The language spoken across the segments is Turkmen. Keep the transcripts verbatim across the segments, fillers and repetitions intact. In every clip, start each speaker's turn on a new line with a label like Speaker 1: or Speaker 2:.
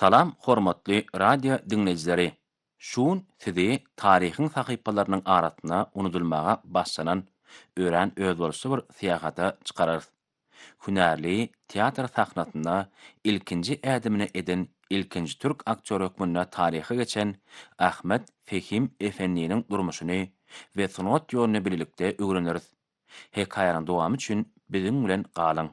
Speaker 1: Salam hormatly radio dinleyijileri. Şuun sizi taryhyň sahypalarynyň aratyna unudulmaga başlanan ören öz bolşy bir syýahata çykarar. Hünärli teatr sahnasyna ilkinji ädimini eden ilkinji türk aktýory hökmünde taryhy geçen Ahmet Fehim Efendiniň durmuşyny we sunat ýoluny birlikde öwreniriz. Hekaýanyň dowamy üçin biziň bilen galyň.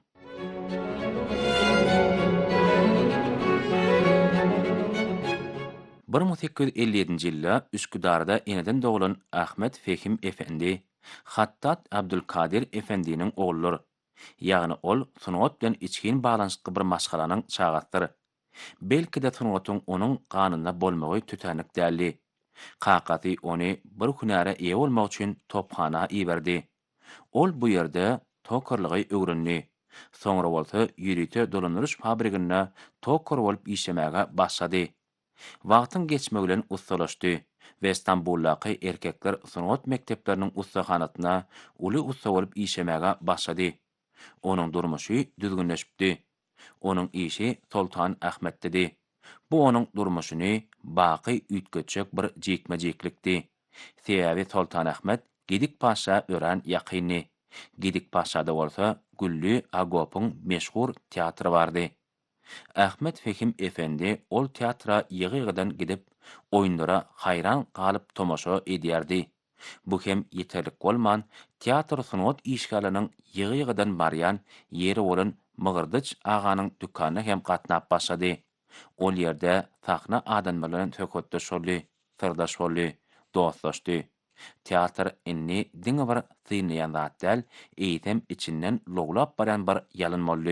Speaker 1: bir ming sekiz yüz elli ýedinji ýylda Üsküdarda eneden doglan Ahmet Fehim Efendi, Hattat Abdülkadir Efendiniň oğulları. Ýagny ol sunat bilen içkin baglanyşyk bir maşgalanyň çagatdyr. Belki de sunatyň onuň ganyna bolmagy tütänek däli. Kakaty ony bir hünäre eýe bolmak üçin topxana iberdi. Ol bu ýerde tokarlygy öwrenli. Soňra bolsa ýürite dolanryş fabrikine tokar bolup işlemäge başlady. Wagtyň geçmegi bilen ustalaşdy we Istanbuldaky erkekler sunat mekdepleriniň ustahanatyna uly usta bolup işlemäge başlady. Onuň durmuşy düzgünleşipdi. Onuň işi Sultan Ahmet'di. Bu onuň durmuşyny baky ütgetjek bir jekmejeklikdi. Sebäbi Sultan Ahmet Gedik Paşa ören ýakyny. Gedik Paşada bolsa Güllü Agopyň meşhur teatry bardy. Ahmet Fehim Efendi ol teatra ýygy-ýygydan gidip oýunlara hayran galyp tomaşa edýärdi. Bu hem ýeterlik bolman teatr sunat işgalinyň ýygy-ýygydan barýan ýeri bolan Mygyrdyç aganyň dükanyna hem gatnap başlady. Ol ýerde sahna adamlar bilen söhbetdeş boldy, sirdaş boldy, dostlaşdy. Teatr inni diňe bir synýan zat däl, eýtem içinden loglap baran bir ýalyn boldy.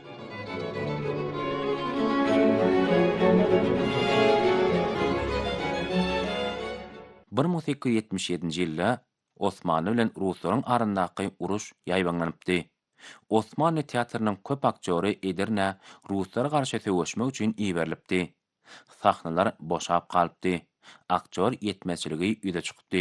Speaker 1: bir ming sekiz yüz ýetmiş ýedinji ýylda Osmanly bilen Ruslaryň arasyndaky uruş ýaýbanlanypdy. Osmanly teatrynyň köp aktýory Edirne Ruslara garşy söwüşmek üçin iberilipdi. Sahnalar boşap galypdy. Aktýor ýetmezçiligi ýüze çykdy.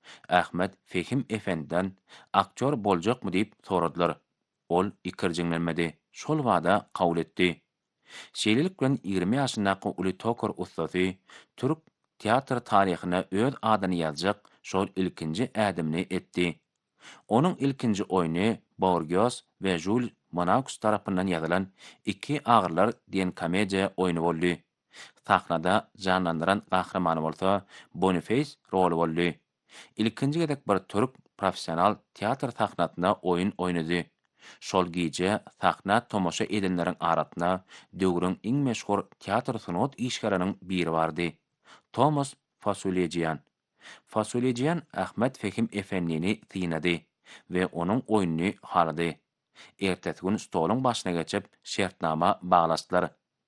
Speaker 1: Ahmet Fehim Efendi'den aktýor boljakmy diýip soradylar. Ol ikirjiňlenmedi. Şol wada kabul etdi. Şeýlelik bilen ýygrimi ýaşyndaky uly tokar ustasy türk teatr taryhyna öz adyny ýazjak şol ilkinji ädimini etdi. Onuň ilkinji oýny Borgios we Jules Monaux tarapyndan ýazylan iki agyrlar diýen komediýa oýny boldy. Sahnada janlandyran gahremany bolsa Boniface roli boldy. İlkinji gedek bir türk professional teatr sahnasyna oýun oýnady. Şol giýje sahna tomaşa edenleriň aratyna döwrüň iň meşhur teatr sunat işgäriniň biri bardy. Thomas Fasulyejian. Fasulyejian Ahmet Fehim Efendini synady we onuň oýunyny halady. Ertesi gün stoluň başyna geçip şertnama baglaşdylar.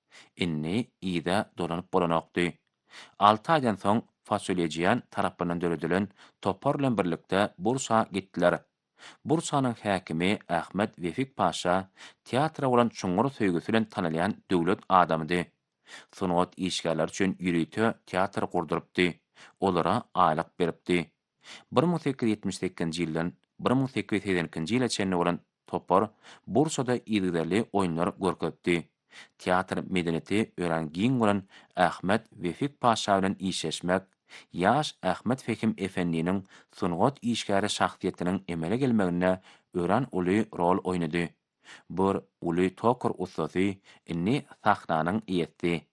Speaker 1: Inni ýyda dolanyp bolanokdy. Alty aýdan soň Fasulyejian tarapyndan döredilen topar bilen birlikde Bursa gitdiler. Bursanyň häkimi Ahmet Vefik Paşa teatra bolan çuňur söýgüsi bilen tanylýan döwlet adamydy. Sunat işgärler üçin ýürüýte teatr gurdurypdy. Olara aýlyk beripdi. bir ming sekiz yüz ýetmiş sekizinji ýyldan bir ming sekiz yüz seksenki ýyla çenli bolan topar Bursada ýygyderli oýunlar görkezdi. Teatr medeniyeti ören giň bolan Ahmet Vefik Paşa bilen işleşmek, ýaş Ahmet Fehim Efendiniň sunat işgäri şahsiýetiniň emele gelmegine ören uly rol oýnady. Bir uly tokar ustasy inni sahnanyň iýetdi.